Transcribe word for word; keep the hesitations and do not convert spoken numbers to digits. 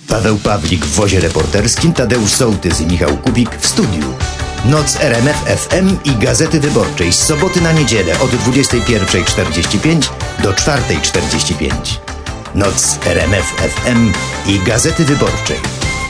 Paweł Pawlik w wozie reporterskim, Tadeusz Sołtys i Michał Kubik w studiu. Noc R M F F M i Gazety Wyborczej z soboty na niedzielę od dwudziestej pierwszej czterdzieści pięć do czwartej czterdzieści pięć. Noc R M F F M i Gazety Wyborczej.